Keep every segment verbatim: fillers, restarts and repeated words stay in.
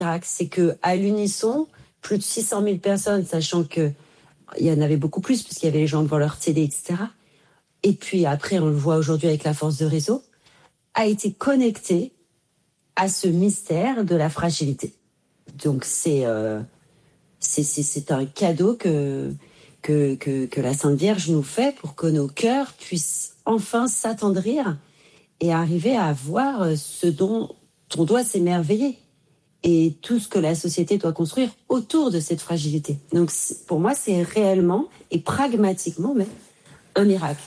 miracle, c'est que à l'unisson, plus de six cent mille personnes, sachant que il y en avait beaucoup plus puisqu'il y avait les gens devant leur télé, et cetera. Et puis après, on le voit aujourd'hui avec la force de réseau, a été connecté à ce mystère de la fragilité. Donc c'est euh, c'est, c'est c'est un cadeau que que que que la Sainte Vierge nous fait pour que nos cœurs puissent enfin s'attendrir et arriver à voir ce dont on doit s'émerveiller et tout ce que la société doit construire autour de cette fragilité. Donc pour moi, c'est réellement et pragmatiquement même un miracle.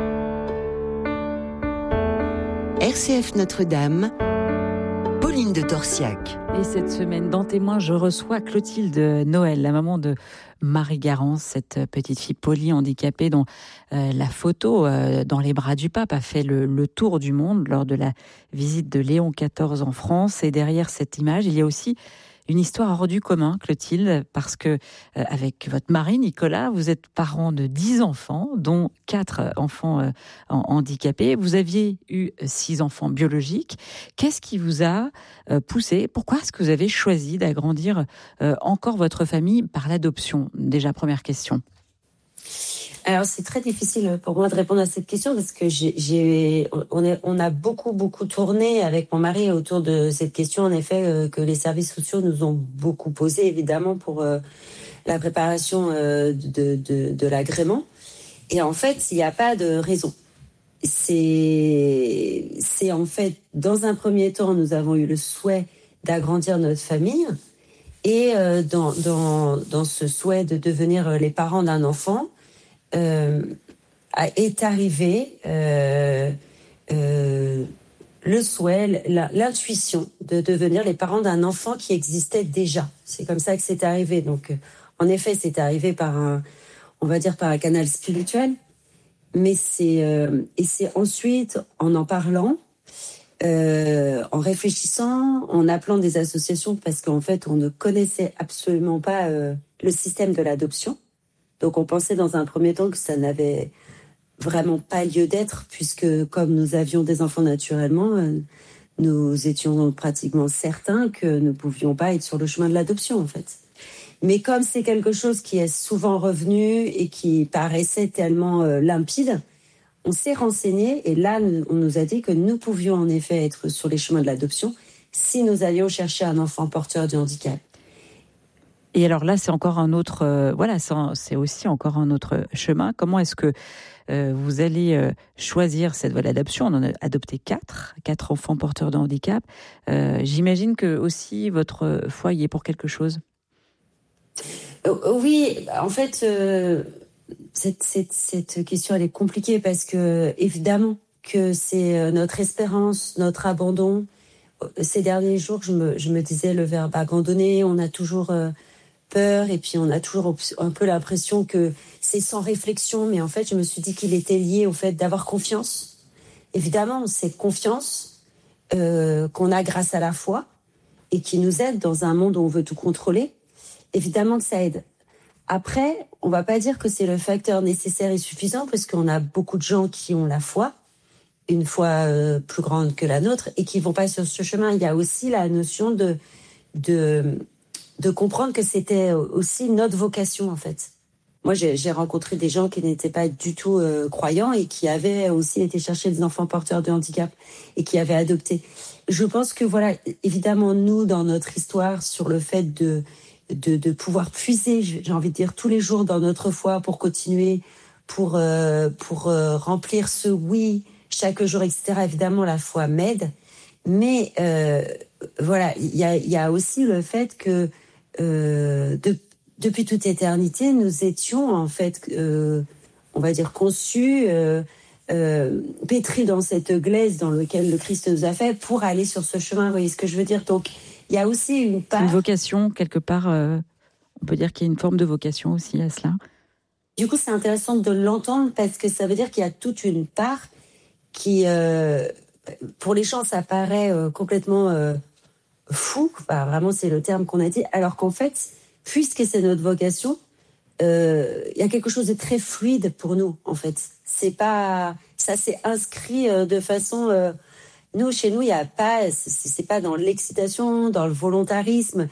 R C F Notre-Dame, Pauline de Torsiac. Et cette semaine, dans Témoins, je reçois Clotilde Noël, la maman de Marie Garance, cette petite fille polyhandicapée dont euh, la photo euh, dans les bras du pape a fait le, le tour du monde lors de la visite de Léon quatorze en France. Et derrière cette image, il y a aussi une histoire hors du commun, Clotilde, parce que euh, avec votre mari, Nicolas, vous êtes parent de dix enfants, dont quatre enfants euh, handicapés. Vous aviez eu six enfants biologiques. Qu'est-ce qui vous a euh, poussé ? Pourquoi est-ce que vous avez choisi d'agrandir euh, encore votre famille par l'adoption ? Déjà, première question. Alors, c'est très difficile pour moi de répondre à cette question parce que j'ai, j'ai, on, est, on a beaucoup, beaucoup tourné avec mon mari autour de cette question, en effet, euh, que les services sociaux nous ont beaucoup posée, évidemment, pour euh, la préparation euh, de, de, de l'agrément. Et en fait, il n'y a pas de raison. C'est, c'est en fait, dans un premier temps, nous avons eu le souhait d'agrandir notre famille. Et euh, dans, dans, dans ce souhait de devenir les parents d'un enfant, Euh, est arrivé euh, euh, le souhait, la, l'intuition de devenir les parents d'un enfant qui existait déjà. C'est comme ça que c'est arrivé. Donc, en effet, c'est arrivé par un, on va dire par un canal spirituel, mais c'est euh, et c'est ensuite en en parlant, euh, en réfléchissant, en appelant des associations parce qu'en fait, on ne connaissait absolument pas euh, le système de l'adoption. Donc on pensait dans un premier temps que ça n'avait vraiment pas lieu d'être, puisque comme nous avions des enfants naturellement, euh, nous étions pratiquement certains que nous ne pouvions pas être sur le chemin de l'adoption en fait. Mais comme c'est quelque chose qui est souvent revenu et qui paraissait tellement euh, limpide, on s'est renseigné et là on nous a dit que nous pouvions en effet être sur les chemins de l'adoption si nous allions chercher un enfant porteur de handicap. Et alors là, c'est encore un autre, euh, voilà, c'est, c'est aussi encore un autre chemin. Comment est-ce que euh, vous allez euh, choisir cette voie d'adoption ? On en a adopté quatre, quatre enfants porteurs de handicap. Euh, j'imagine que aussi votre foi y est pour quelque chose. Euh, oui, en fait, euh, cette, cette, cette question elle est compliquée parce que évidemment que c'est notre espérance, notre abandon. Ces derniers jours, je me, je me disais le verbe abandonner. On a toujours euh, peur et puis on a toujours un peu l'impression que c'est sans réflexion, mais en fait je me suis dit qu'il était lié au fait d'avoir confiance. Évidemment, c'est confiance euh, qu'on a grâce à la foi et qui nous aide dans un monde où on veut tout contrôler. Évidemment que ça aide. Après, on va pas dire que c'est le facteur nécessaire et suffisant parce qu'on a beaucoup de gens qui ont la foi, une foi euh, plus grande que la nôtre et qui vont pas sur ce chemin. Il y a aussi la notion de de de comprendre que c'était aussi notre vocation, en fait. Moi, j'ai, j'ai rencontré des gens qui n'étaient pas du tout euh, croyants et qui avaient aussi été chercher des enfants porteurs de handicap et qui avaient adopté. Je pense que, voilà, évidemment, nous, dans notre histoire, sur le fait de, de, de pouvoir puiser, j'ai envie de dire, tous les jours dans notre foi pour continuer, pour, euh, pour euh, remplir ce oui chaque jour, et cetera. Évidemment, la foi m'aide. Mais, euh, voilà, il y a, y a aussi le fait que Euh, de, depuis toute éternité, nous étions en fait, euh, on va dire, conçus, euh, euh, pétris dans cette glaise dans laquelle le Christ nous a fait pour aller sur ce chemin. Vous voyez ce que je veux dire ? Donc, il y a aussi une part... Une vocation, quelque part, euh, on peut dire qu'il y a une forme de vocation aussi à cela. Du coup, c'est intéressant de l'entendre parce que ça veut dire qu'il y a toute une part qui, euh, pour les gens, ça paraît euh, complètement... Euh, fou, enfin, vraiment c'est le terme qu'on a dit, alors qu'en fait, puisque c'est notre vocation, il euh, y a quelque chose de très fluide pour nous, en fait. C'est pas, ça s'est inscrit euh, de façon euh, Nous, chez nous, il y a pas, c'est, c'est pas dans l'excitation, dans le volontarisme.